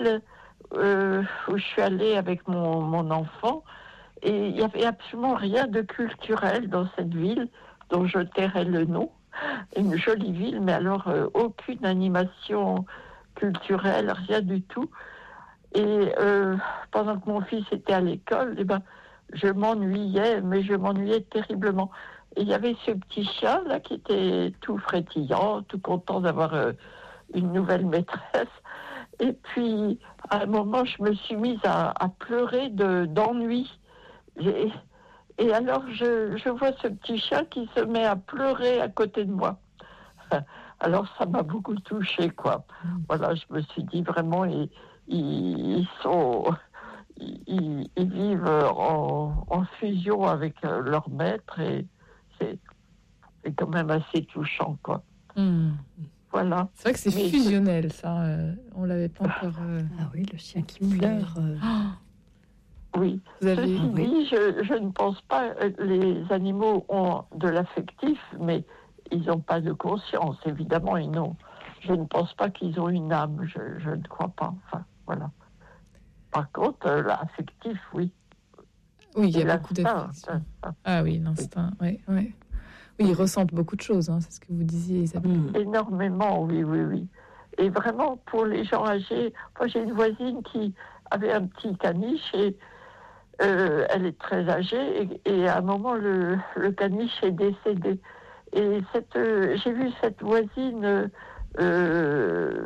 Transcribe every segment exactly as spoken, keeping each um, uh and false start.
euh, où je suis allée avec mon, mon enfant, et il n'y avait absolument rien de culturel dans cette ville, dont je tairai le nom. Une jolie ville, mais alors euh, aucune animation culturelle, rien du tout. Et euh, pendant que mon fils était à l'école, eh ben, je m'ennuyais, mais je m'ennuyais terriblement. Et il y avait ce petit chien là qui était tout frétillant, tout content d'avoir euh, une nouvelle maîtresse. Et puis, à un moment, je me suis mise à, à pleurer de, d'ennui. Et, et alors, je, je vois ce petit chien qui se met à pleurer à côté de moi. Alors, ça m'a beaucoup touchée, quoi. Voilà, je me suis dit vraiment, ils, ils, ils sont... Ils, ils vivent en, en fusion avec leur maître et c'est, c'est quand même assez touchant, quoi. Mmh. Voilà. C'est vrai que c'est Mais fusionnel, ça. Euh, on l'avait pas encore. Euh... Ah oui, le chien qui pleure. Euh... Oh, oui. Vous avez... Ceci oui. dit, je, je ne pense pas. Les animaux ont de l'affectif, mais ils n'ont pas de conscience. Évidemment, ils n'ont. Je ne pense pas qu'ils ont une âme. Je, je ne crois pas. Enfin, voilà. Par contre, euh, l'affectif, oui. Oui, il y a l'instinct, beaucoup d'affection. ça. Ah oui, l'instinct, oui, oui. Oui, ils ressentent beaucoup de choses, hein, c'est ce que vous disiez, Isabelle. Mmh. Énormément, oui, oui, oui. Et vraiment, pour les gens âgés, moi j'ai une voisine qui avait un petit caniche et euh, elle est très âgée et, et à un moment, le, le caniche est décédé. Et cette, euh, j'ai vu cette voisine euh, euh,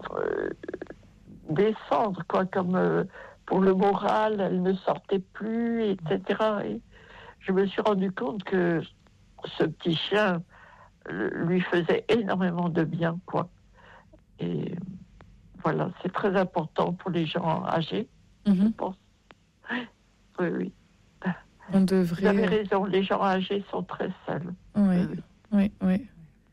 descendre, quoi, comme euh, pour le moral, elle ne sortait plus, et cetera. Et je me suis rendu compte que ce petit chien lui faisait énormément de bien, quoi. Et voilà, c'est très important pour les gens âgés, mm-hmm. je pense. Oui, oui. On devrait... Vous avez raison, les gens âgés sont très seuls. Oui, oui, oui. oui.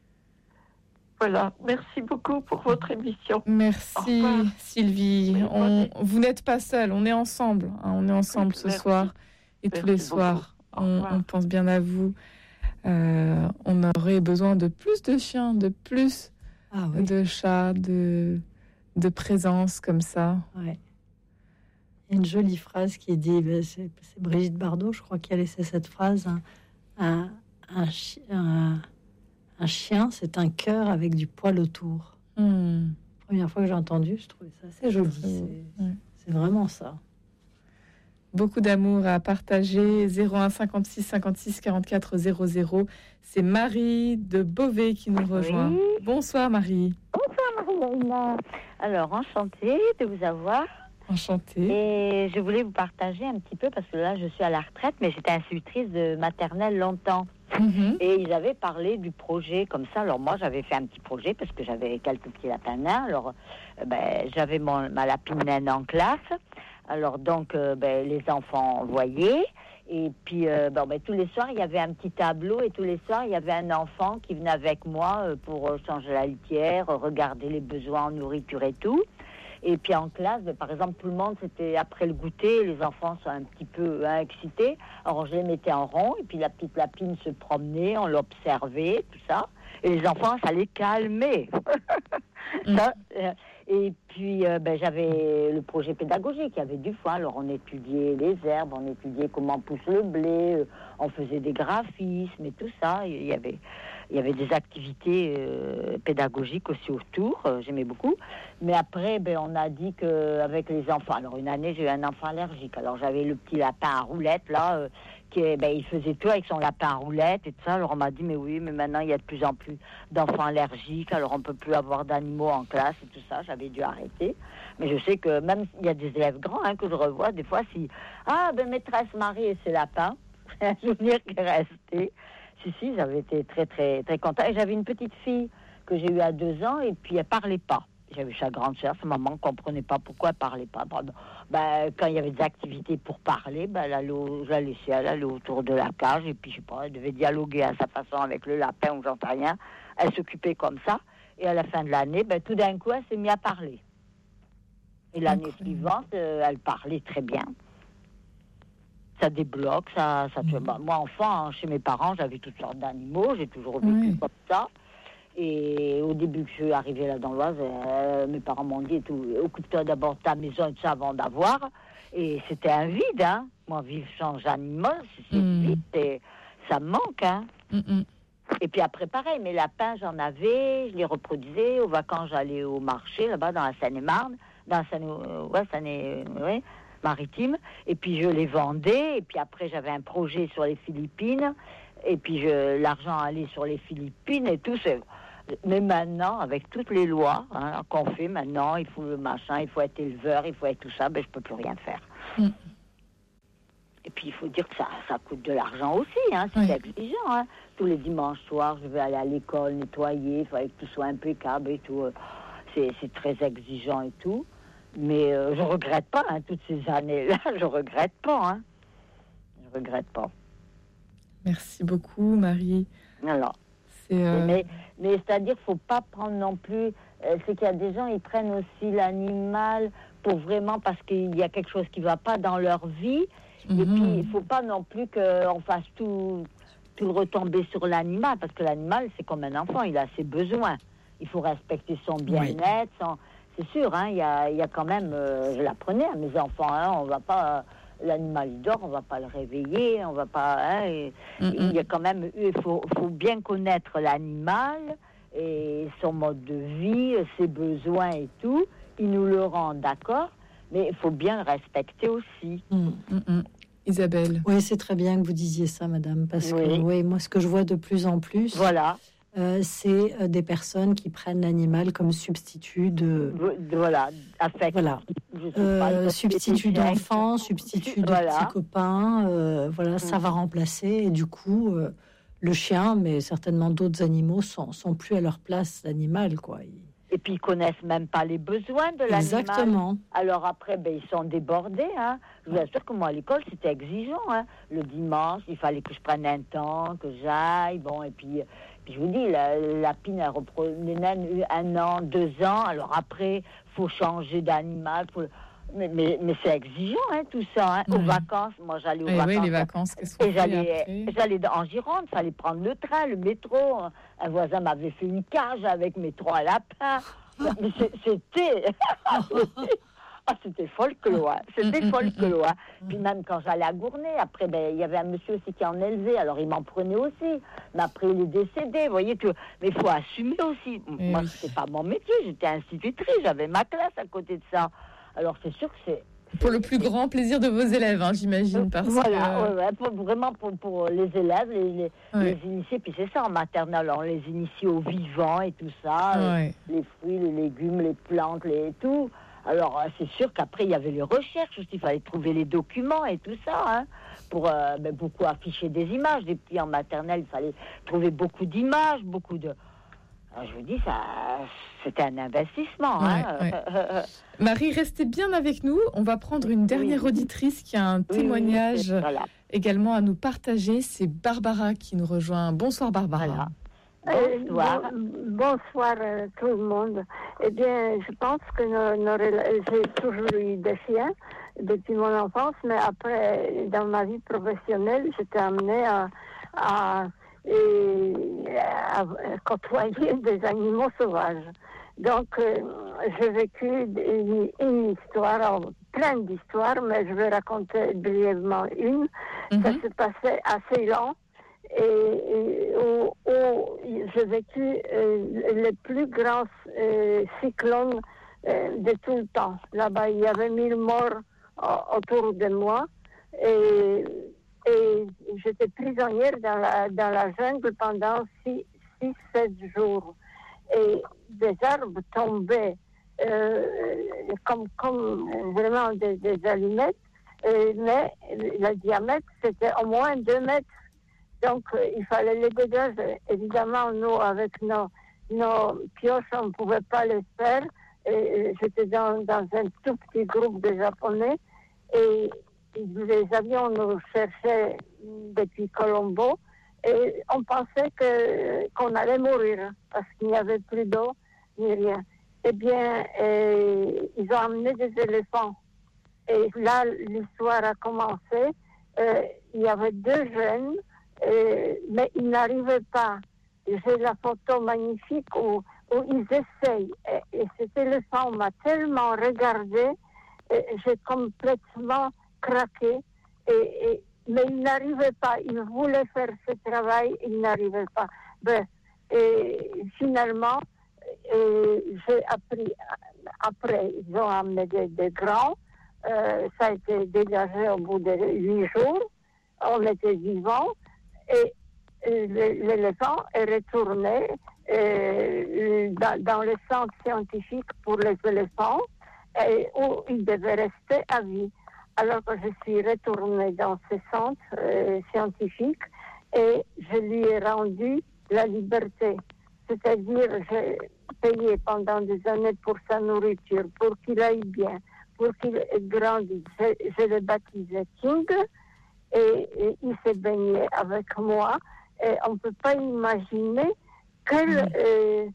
Voilà, merci beaucoup pour votre émission. Merci Sylvie. On, vous n'êtes pas seule, on est ensemble. Hein, on est ensemble ce merci. soir et merci tous les soirs. On, on pense bien à vous. Euh, on aurait besoin de plus de chiens, de plus ah, oui. de chats, de, de présence comme ça. Ouais. Il y a une jolie phrase qui est dit, c'est, c'est Brigitte Bardot, je crois, qui a laissé cette phrase. Un, un, un, un, un chien, c'est un cœur avec du poil autour. Mmh. Première fois que j'ai entendu, je trouvais ça assez joli. C'est, ouais. c'est vraiment ça. Beaucoup d'amour à partager. zéro un cinquante-six cinquante-six quarante-quatre zéro zéro. C'est Marie de Beauvais qui nous rejoint. Oui. Bonsoir Marie. Bonsoir Marie. Alors, enchantée de vous avoir. Enchantée. Et je voulais vous partager un petit peu, parce que là, je suis à la retraite, mais j'étais institutrice de maternelle longtemps. Mm-hmm. Et ils avaient parlé du projet comme ça. Alors moi, j'avais fait un petit projet, parce que j'avais quelques petits lapins nains. Alors, ben, j'avais mon, ma lapine naine en classe. Alors donc, euh, ben, les enfants voyaient. Et puis, euh, bon, ben, tous les soirs, il y avait un petit tableau. Et tous les soirs, il y avait un enfant qui venait avec moi euh, pour euh, changer la litière, regarder les besoins en nourriture et tout. Et puis en classe, ben, par exemple, tout le monde, c'était après le goûter, les enfants sont un petit peu hein, excités. Alors je les mettais en rond, et puis la petite lapine se promenait, on l'observait, tout ça. Et les enfants, ça les calmait. ça, euh, et puis, euh, ben, j'avais le projet pédagogique, il y avait du foin. Alors on étudiait les herbes, on étudiait comment pousse le blé, euh, on faisait des graphismes et tout ça. Il y avait... Il y avait des activités euh, pédagogiques aussi autour, euh, j'aimais beaucoup. Mais après, ben, on a dit qu'avec les enfants... Alors, une année, j'ai eu un enfant allergique. Alors, j'avais le petit lapin à roulette, là, euh, qui, ben, il faisait tout avec son lapin à roulette et tout ça. Alors, on m'a dit, mais oui, mais maintenant, il y a de plus en plus d'enfants allergiques. Alors, on ne peut plus avoir d'animaux en classe et tout ça. J'avais dû arrêter. Mais je sais que même, il y a des élèves grands hein, que je revois, des fois, si... Ah, ben, maîtresse Marie et ses lapins. C'est un souvenir qui est resté. Si, si, j'avais été très, très, très contente. Et j'avais une petite fille que j'ai eue à deux ans, et puis elle parlait pas. J'avais sa grande sœur, sa maman ne comprenait pas pourquoi elle parlait pas. Ben, quand il y avait des activités pour parler, ben, elle allait, je la laissais, elle allait autour de la cage, et puis je sais pas, elle devait dialoguer à sa façon avec le lapin, ou j'en sais rien. Elle s'occupait comme ça, et à la fin de l'année, ben, tout d'un coup, elle s'est mise à parler. Et l'année okay. suivante, euh, elle parlait très bien. Ça débloque, ça, ça mmh. bah, moi enfant, hein, chez mes parents, j'avais toutes sortes d'animaux, j'ai toujours vécu mmh. comme ça. Et au début que je suis arrivée là dans l'Oise, euh, mes parents m'ont dit, tout, occupe-toi d'abord de ta maison et tout ça avant d'avoir. Et c'était un vide, hein. Moi, vivre sans animaux, c'est mmh. vide, et ça me manque, hein. Mmh. Et puis après, pareil, mes lapins, j'en avais, je les reproduisais. Aux vacances, j'allais au marché, là-bas, dans la Seine-et-Marne, dans la Seine, euh, ouais, Seine, ouais, maritime. Et puis, je les vendais. Et puis après, j'avais un projet sur les Philippines. Et puis, je, l'argent allait sur les Philippines et tout. C'est... Mais maintenant, avec toutes les lois hein, qu'on fait maintenant, il faut le machin, il faut être éleveur, il faut être tout ça, ben, je peux plus rien faire. Mm. Et puis, il faut dire que ça, ça coûte de l'argent aussi, hein, c'est oui. exigeant. Hein. Tous les dimanches soirs, je vais aller à l'école, nettoyer, il fallait que tout soit impeccable et tout. C'est, c'est très exigeant et tout. Mais euh, je regrette pas, hein, toutes ces années-là, je regrette pas. Hein. Je regrette pas. Merci beaucoup, Marie. Alors, c'est, euh... mais, mais c'est-à-dire qu'il ne faut pas prendre non plus... Euh, c'est qu'il y a des gens, ils prennent aussi l'animal pour vraiment... Parce qu'il y a quelque chose qui ne va pas dans leur vie. Mm-hmm. Et puis, il ne faut pas non plus qu'on fasse tout, tout retomber sur l'animal. Parce que l'animal, c'est comme un enfant, il a ses besoins. Il faut respecter son bien-être. Oui. Son... C'est sûr, hein, il y a, il y a quand même... Euh, je l'apprenais à mes enfants, hein, on ne va pas... Euh, l'animal il dort, on va pas le réveiller, on va pas. Hein, et, mm-hmm. Il y a quand même, il faut, faut bien connaître l'animal et son mode de vie, ses besoins et tout. Il nous le rend, d'accord, mais il faut bien le respecter aussi. Mm-hmm. Isabelle. Oui, c'est très bien que vous disiez ça, madame, parce oui. que oui, moi, ce que je vois de plus en plus. Voilà. Euh, c'est euh, des personnes qui prennent l'animal comme substitut de... de voilà, affect. Voilà. Euh, substitut d'enfant, substitut de voilà. petit copain, euh, voilà, mmh. ça va remplacer. Et du coup, euh, le chien, mais certainement d'autres animaux, sont, sont plus à leur place l'animal, quoi. Et puis, ils connaissent même pas les besoins de l'animal. Exactement. Alors après, ben, ils sont débordés. Hein. Je vous assure que moi, à l'école, c'était exigeant. Hein. Le dimanche, il fallait que je prenne un temps, que j'aille. Bon, et puis... Puis je vous dis, la, la pine, elle reprend les naines un an, deux ans. Alors après, faut changer d'animal. Faut... Mais, mais, mais c'est exigeant, hein, tout ça. Hein. Mmh. Aux vacances, moi, j'allais aux et vacances. Oui, les vacances, qu'est-ce qu'on fait j'allais, j'allais en Gironde, il fallait prendre le train, le métro. Un voisin m'avait fait une cage avec mes trois lapins. Mais c'était... Ah, c'était folklore, c'était folklore. Puis même quand j'allais à Gournay, après, ben, il y avait un monsieur aussi qui en élevait, alors il m'en prenait aussi. Mais après, il est décédé, vous voyez que... Mais il faut assumer aussi. Et moi, oui. c'était pas mon métier, j'étais institutrice, j'avais ma classe à côté de ça. Alors, c'est sûr que c'est... Pour le plus grand plaisir de vos élèves, hein, j'imagine. Parce voilà, que... ouais, ouais, pour, vraiment pour, pour les élèves, les, les, ouais. les initiés. Puis c'est ça, en maternelle, on les initie au vivant et tout ça. Ouais. Les fruits, les légumes, les plantes, les tout. Alors, c'est sûr qu'après, il y avait les recherches aussi. Il fallait trouver les documents et tout ça, hein, pour euh, ben, beaucoup afficher des images. Et puis, en maternelle, il fallait trouver beaucoup d'images, beaucoup de... Alors, je vous dis, ça, c'était un investissement. Ouais, hein. ouais. Marie, restez bien avec nous. On va prendre une dernière oui. auditrice qui a un oui, témoignage oui, voilà. également à nous partager. C'est Barbara qui nous rejoint. Bonsoir, Barbara. Voilà. Bonsoir. Euh, bon, bonsoir euh, tout le monde. Eh bien, je pense que nos, nos, j'ai toujours eu des chiens depuis mon enfance, mais après, dans ma vie professionnelle, j'étais amenée à, à, à, à côtoyer des animaux sauvages. Donc, euh, j'ai vécu une, une histoire, plein d'histoires, mais je vais raconter brièvement une. Mm-hmm. Ça s'est passé à Ceylan. Et, et où, où j'ai vécu euh, le plus grand euh, cyclone euh, de tout le temps. Là-bas, il y avait mille morts euh, autour de moi. Et, et j'étais prisonnière dans la, dans la jungle pendant six, six, sept jours. Et des arbres tombaient euh, comme, comme vraiment des, des allumettes. Et, mais le diamètre, c'était au moins deux mètres. Donc, euh, il fallait les dégager. Évidemment, nous, avec nos, nos pioches, on ne pouvait pas les faire. Et, et j'étais dans, dans un tout petit groupe de Japonais. Et, et les avions nous cherchaient depuis Colombo. Et on pensait que, qu'on allait mourir parce qu'il n'y avait plus d'eau ni rien. Eh bien, et, ils ont amené des éléphants. Et là, l'histoire a commencé. Euh, il y avait deux jeunes. Euh, mais ils n'arrivaient pas j'ai la photo magnifique où, où ils essayent. Et, et cet éléphant m'a tellement regardé, et j'ai complètement craqué. Et, et, mais il n'arrivait pas. Il voulait faire ce travail, il n'arrivait pas. Bref, et finalement, et j'ai appris. Après, ils ont amené des, des grands. Euh, ça a été dégagé au bout de huit jours. On était vivants. Et l'éléphant est retourné euh, dans, dans le centre scientifique pour les éléphants et où il devait rester à vie. Alors que je suis retournée dans ce centre euh, scientifique et je lui ai rendu la liberté. C'est-à-dire, j'ai payé pendant des années pour sa nourriture, pour qu'il aille bien, pour qu'il grandisse. Je, je l'ai baptisé King et, et il s'est baigné avec moi. Et on ne peut pas imaginer quel, mmh. euh,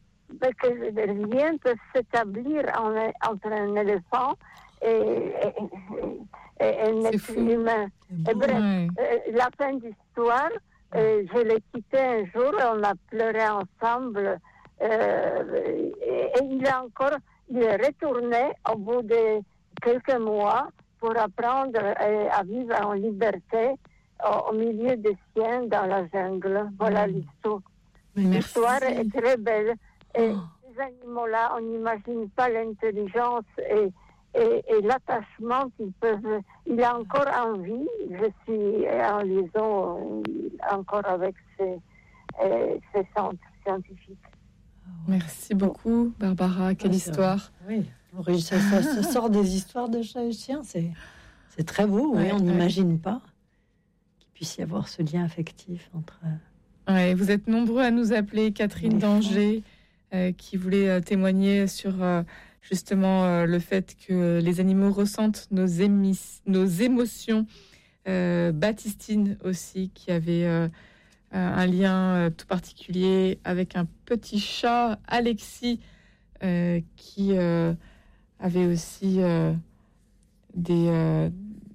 que rien peut s'établir en, entre un éléphant et, et, et, et un être humain. Et bref, ouais. euh, la fin d'histoire, euh, je l'ai quitté un jour et on a pleuré ensemble. Euh, et, et il est encore, il est retourné au bout de quelques mois pour apprendre à, à vivre en liberté au milieu des siens dans la jungle. Voilà mmh. l'histoire. L'histoire est très belle. Et oh. ces animaux-là, on n'imagine pas l'intelligence et, et, et l'attachement qu'ils peuvent. Il est encore en vie. Je suis en liaison encore avec ces, ces centres scientifiques. Merci beaucoup, Barbara. Quelle ah, histoire. Oui, ça, ça, ça sort des histoires de chats et chiens. C'est, c'est très beau. Oui, ouais, on n'imagine ouais. pas puisse y avoir ce lien affectif entre... Ouais, vous êtes nombreux à nous appeler. Catherine d'Angers, euh, qui voulait euh, témoigner sur euh, justement euh, le fait que les animaux ressentent nos, émis- nos émotions. Euh, Baptistine aussi, qui avait euh, un lien euh, tout particulier avec un petit chat, Alexis, euh, qui euh, avait aussi euh, des... Euh,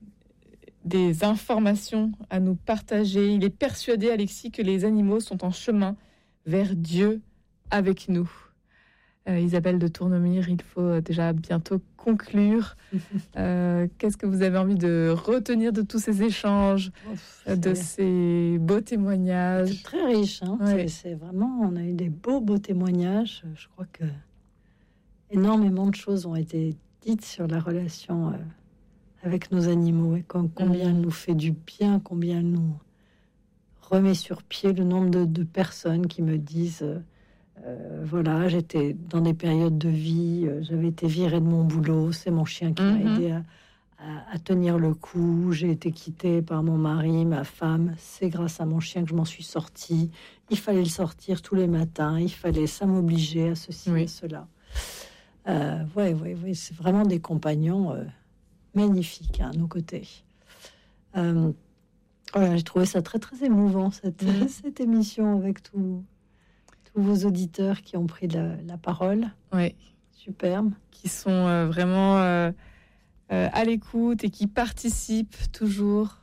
des informations à nous partager. Il est persuadé, Alexis, que les animaux sont en chemin vers Dieu avec nous. Euh, Isabelle de Tournemire, il faut déjà bientôt conclure. Euh, qu'est-ce que vous avez envie de retenir de tous ces échanges, Ouf, de ces beaux témoignages? C'est très riche. Hein ouais. c'est, c'est vraiment, on a eu des beaux, beaux témoignages. Je crois que énormément de choses ont été dites sur la relation euh, avec nos animaux et combien elle nous fait du bien, combien elle nous remet sur pied. Le nombre de, de personnes qui me disent euh, euh, voilà, j'étais dans des périodes de vie, euh, j'avais été virée de mon boulot, c'est mon chien qui mm-hmm. m'a aidé à, à, à tenir le coup, j'ai été quittée par mon mari, ma femme, c'est grâce à mon chien que je m'en suis sortie. Il fallait le sortir tous les matins, il fallait ça m'obliger à ceci oui. à cela. Euh, ouais, ouais, ouais, c'est vraiment des compagnons euh, magnifique hein, à nos côtés. Euh, voilà, j'ai trouvé ça très très émouvant cette, mmh. cette émission avec tous tous vos auditeurs qui ont pris la, la parole. Oui, superbe, qui sont euh, vraiment euh, euh, à l'écoute et qui participent toujours,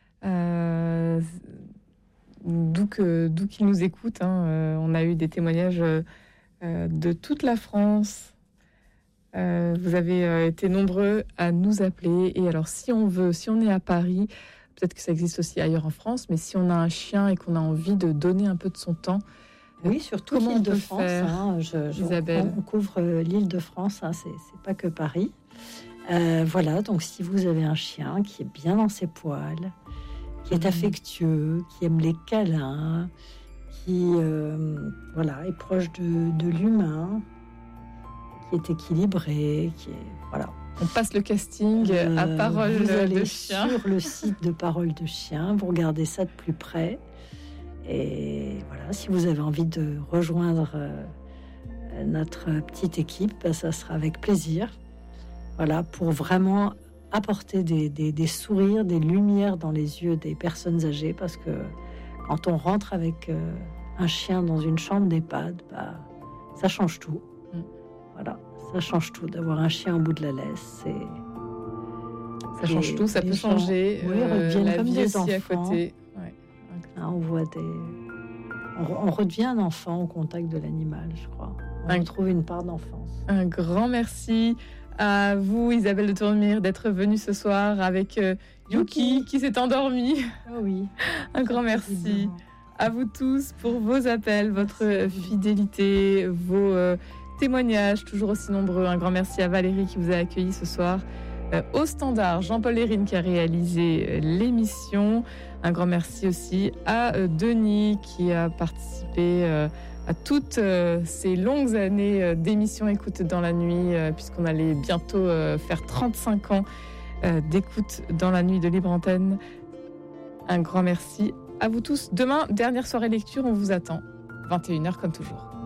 euh, d'où que d'où qu'ils nous écoutent. Hein. Euh, on a eu des témoignages euh, de toute la France. Euh, vous avez euh, été nombreux à nous appeler. Et alors, si on veut, si on est à Paris, peut-être que ça existe aussi ailleurs en France, mais si on a un chien et qu'on a envie de donner un peu de son temps, oui, surtout l'île de France. Hein, je, je, Isabelle. On, on couvre l'île de France. Hein, c'est, c'est pas que Paris. Euh, voilà. Donc, si vous avez un chien qui est bien dans ses poils, qui est affectueux, qui aime les câlins, qui euh, voilà est proche de, de l'humain, qui est équilibré, qui est voilà. On passe le casting euh, à Parole vous allez de Chien sur le site de Parole de Chien, vous regardez ça de plus près et voilà. Si vous avez envie de rejoindre euh, notre petite équipe, ben, ça sera avec plaisir. Voilà, pour vraiment apporter des, des, des sourires, des lumières dans les yeux des personnes âgées, parce que quand on rentre avec euh, un chien dans une chambre d'EHPAD, bah, ça change tout. Mm. Voilà, ça change tout. D'avoir un chien au bout de la laisse, c'est... Ça change tout, ça peut gens, changer. Oui, euh, la comme vie des aussi enfants. À côté. Ouais. Hein, on voit des... on, on redevient un enfant au contact de l'animal, je crois. On un, retrouve une part d'enfance. Un grand merci à vous, Isabelle de Tournemire, d'être venue ce soir avec euh, Yuki, Yuki qui s'est endormi. Oh oui. Un grand merci à vous tous pour vos appels, votre fidélité, vos euh, témoignages, toujours aussi nombreux. Un grand merci à Valérie qui vous a accueilli ce soir. Euh, au standard, Jean-Paul Hérine qui a réalisé euh, l'émission. Un grand merci aussi à euh, Denis qui a participé euh, à toutes euh, ces longues années euh, d'émission Écoute dans la nuit, euh, puisqu'on allait bientôt euh, faire trente-cinq ans euh, d'écoute dans la nuit de Libre Antenne. Un grand merci à vous tous. Demain, dernière soirée lecture, on vous attend. vingt et une heures comme toujours.